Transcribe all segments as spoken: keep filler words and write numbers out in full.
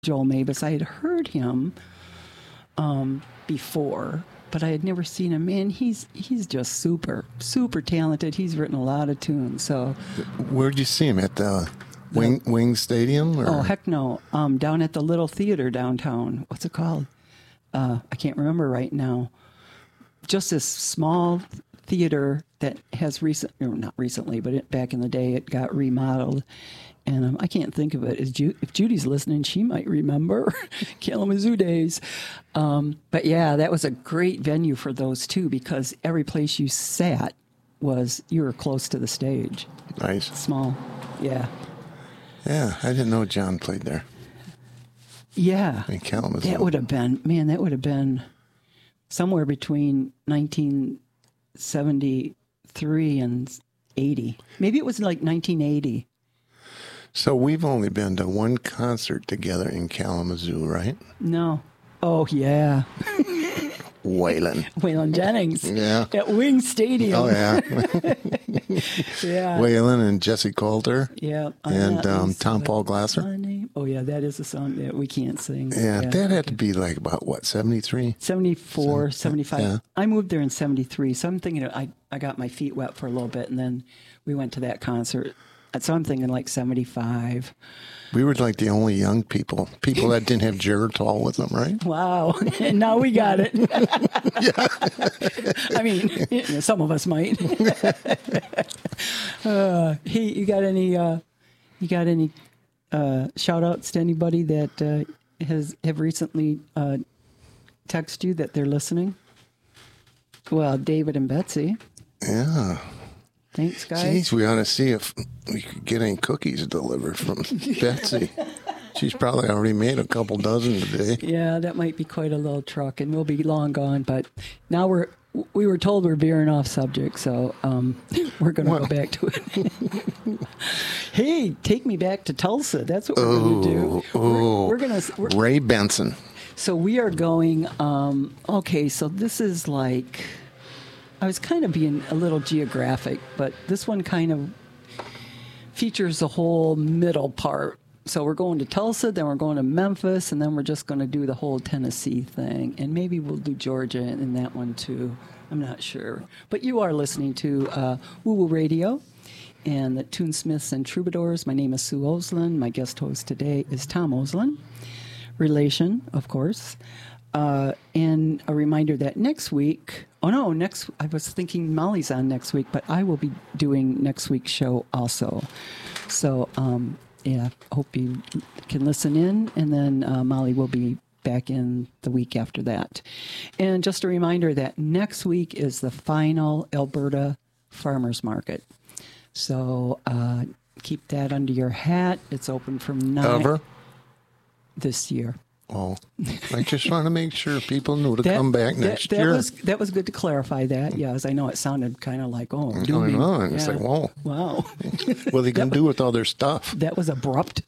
Joel Mabus. I had heard him um, before, but I had never seen him. Man, he's he's just super, super talented. He's written a lot of tunes. So, where'd you see him at the Wing Wing Stadium? Or? Oh heck no! Um, down at the Little Theater downtown. What's it called? Uh, I can't remember right now. Just this small theater that has recent, or not recently, but it, back in the day, it got remodeled. And um, I can't think of it. Is Ju- if Judy's listening, she might remember Kalamazoo days. Um, but yeah, that was a great venue for those two because every place you sat was, you were close to the stage. Nice. Small. Yeah. Yeah, I didn't know John played there. Yeah. In Kalamazoo. That would have been, man, that would have been somewhere between nineteen seventy-three and eighty. Maybe it was like nineteen eighty. So we've only been to one concert together in Kalamazoo, right? No. Oh, yeah. Waylon. Waylon Jennings. Yeah. At Wing Stadium. Oh, yeah. Yeah. Waylon and Jesse Coulter. Yeah. And um, Tom Paul Glasser. Oh, yeah, that is a song that we can't sing. Yeah, yeah. that had to be like about, what, seventy-three? seventy-four, seventy-five. Yeah. I moved there in seventy-three, so I'm thinking I, I got my feet wet for a little bit, and then we went to that concert. So I'm thinking like seventy-five. We were like the only young people, people that didn't have Geritol with them, right? Wow. And now we got it. I mean, you know, some of us might. uh, hey, you got any, uh, you got any uh, shout outs to anybody that uh, has have recently uh, texted you that they're listening? Well, David and Betsy. Yeah. Thanks, guys. Jeez, we ought to see if we could get any cookies delivered from Betsy. She's probably already made a couple dozen today. Yeah, that might be quite a little truck, and we'll be long gone. But now we're we were told we're veering off subject, so um, we're going to go back to it. Hey, take me back to Tulsa. That's what we're going to do. Oh, we're, we're going to Ray Benson. So we are going. Um, okay, so this is like. I was kind of being a little geographic, but this one kind of features the whole middle part. So we're going to Tulsa, then we're going to Memphis, and then we're just going to do the whole Tennessee thing. And maybe we'll do Georgia in that one too. I'm not sure. But you are listening to uh, Woo Woo Radio and the Tunesmiths and Troubadours. My name is Sue Oslin. My guest host today is Tom Oslin. Relation, of course. Uh, and a reminder that next week, oh no, next, I was thinking Molly's on next week, but I will be doing next week's show also. So, um, yeah, hope you can listen in, and then uh, Molly will be back in the week after that. And just a reminder that next week is the final Alberta Farmers Market. So uh, keep that under your hat. It's open from nine. Ever? This year. Oh, I just want to make sure people knew to that, come back that, next that year. Was, that was good to clarify that. Yes, I know it sounded kind of like, oh, I dooming. know. And Yeah. It's like, whoa. Wow. What are they going to do with all their stuff? That was abrupt.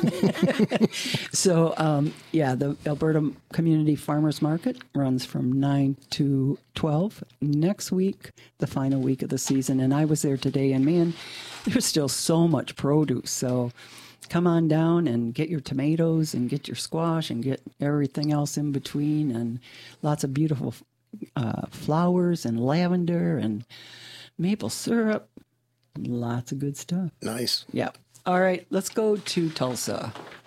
So, um, yeah, the Alberta Community Farmers Market runs from nine to twelve. Next week, the final week of the season. And I was there today, and man, there's still so much produce. So come on down and get your tomatoes and get your squash and get everything else in between, and lots of beautiful uh, flowers and lavender and maple syrup. Lots of good stuff. Nice. Yeah. All right, let's go to Tulsa.